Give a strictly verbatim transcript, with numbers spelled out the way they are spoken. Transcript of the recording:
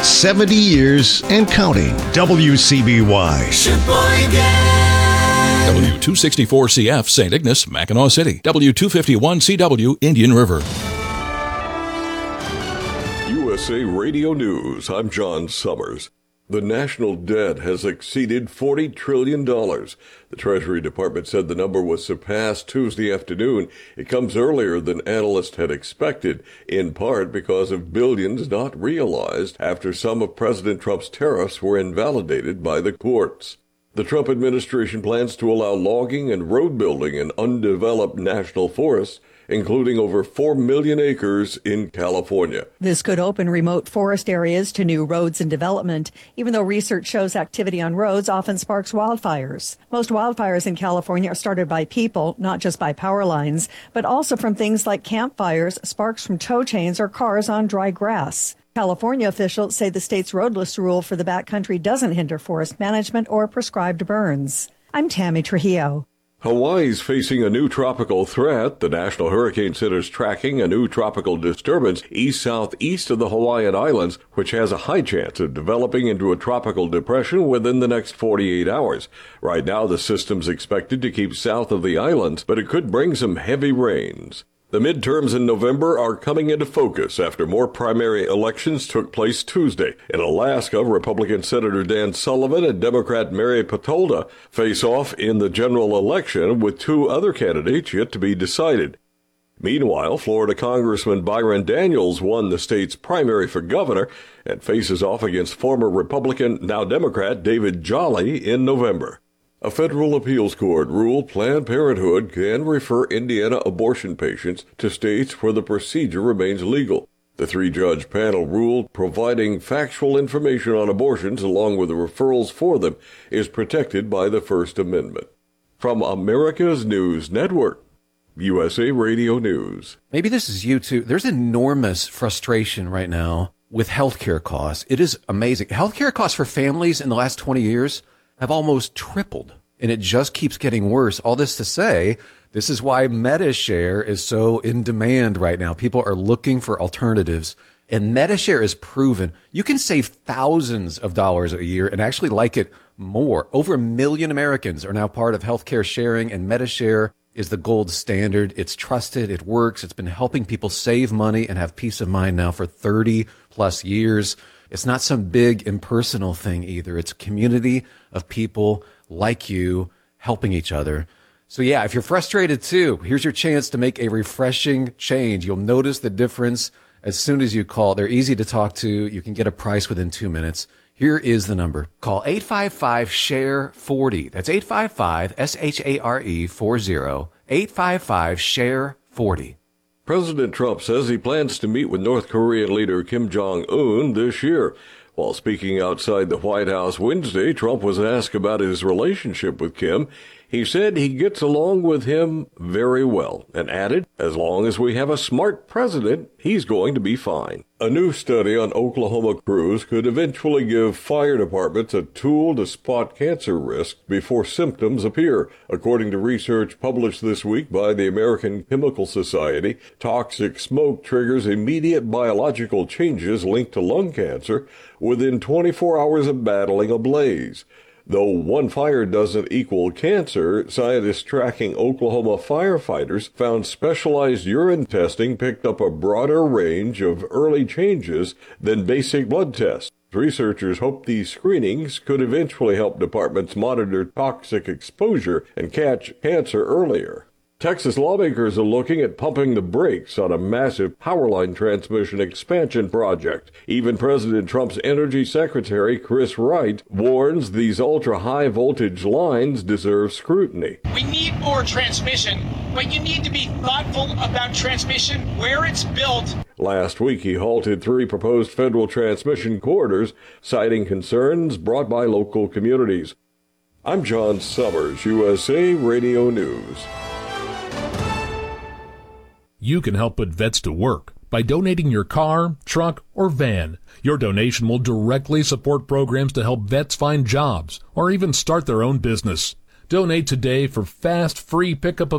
seventy years and counting. W C B Y. W two sixty-four C F, Saint Ignace, Mackinac City. W two fifty-one C W, Indian River. U S A Radio News, I'm John Summers. The national debt has exceeded forty trillion dollars. The Treasury Department said the number was surpassed Tuesday afternoon. It comes earlier than analysts had expected, in part because of billions not realized after some of President Trump's tariffs were invalidated by the courts. The Trump administration plans to allow logging and road building in undeveloped national forests, including over four million acres in California. This could open remote forest areas to new roads and development, even though research shows activity on roads often sparks wildfires. Most wildfires in California are started by people, not just by power lines, but also from things like campfires, sparks from tow chains, or cars on dry grass. California officials say the state's roadless rule for the backcountry doesn't hinder forest management or prescribed burns. I'm Tammy Trujillo. Hawaii's facing a new tropical threat. The National Hurricane Center is tracking a new tropical disturbance east-southeast of the Hawaiian Islands, which has a high chance of developing into a tropical depression within the next forty-eight hours. Right now, the system's expected to keep south of the islands, but it could bring some heavy rains. The midterms in November are coming into focus after more primary elections took place Tuesday. In Alaska, Republican Senator Dan Sullivan and Democrat Mary Patolda face off in the general election with two other candidates yet to be decided. Meanwhile, Florida Congressman Byron Daniels won the state's primary for governor and faces off against former Republican, now Democrat, David Jolly in November. A federal appeals court ruled Planned Parenthood can refer Indiana abortion patients to states where the procedure remains legal. The three-judge panel ruled providing factual information on abortions along with the referrals for them is protected by the First Amendment. From America's News Network, U S A Radio News. Maybe this is you too. There's enormous frustration right now with healthcare costs. It is amazing. Healthcare costs for families in the last twenty years have almost tripled, and it just keeps getting worse. All this to say, this is why Medi-Share is so in demand right now. People are looking for alternatives, and Medi-Share is proven. You can save thousands of dollars a year and actually like it more. Over a million Americans are now part of healthcare sharing, and Medi-Share is the gold standard. It's trusted. It works. It's been helping people save money and have peace of mind now for thirty plus years. It's not some big impersonal thing either. It's a community of people like you helping each other. So yeah, if you're frustrated too, here's your chance to make a refreshing change. You'll notice the difference as soon as you call. They're easy to talk to. You can get a price within two minutes. Here is the number. Call eight five five, S H A R E, forty. That's eight five five, S H A R E, forty. eight five five, S H A R E, forty. President Trump says he plans to meet with North Korean leader Kim Jong-un this year. While speaking outside the White House Wednesday, Trump was asked about his relationship with Kim. He said he gets along with him very well and added, as long as we have a smart president, he's going to be fine. A new study on Oklahoma crews could eventually give fire departments a tool to spot cancer risks before symptoms appear. According to research published this week by the American Chemical Society, toxic smoke triggers immediate biological changes linked to lung cancer within twenty-four hours of battling a blaze. Though one fire doesn't equal cancer, scientists tracking Oklahoma firefighters found specialized urine testing picked up a broader range of early changes than basic blood tests. Researchers hope these screenings could eventually help departments monitor toxic exposure and catch cancer earlier. Texas lawmakers are looking at pumping the brakes on a massive power line transmission expansion project. Even President Trump's Energy Secretary Chris Wright warns these ultra-high voltage lines deserve scrutiny. We need more transmission, but you need to be thoughtful about transmission where it's built. Last week, he halted three proposed federal transmission corridors, citing concerns brought by local communities. I'm John Summers, U S A Radio News. You can help put vets to work by donating your car, truck, or van. Your donation will directly support programs to help vets find jobs or even start their own business. Donate today for fast, free pickup of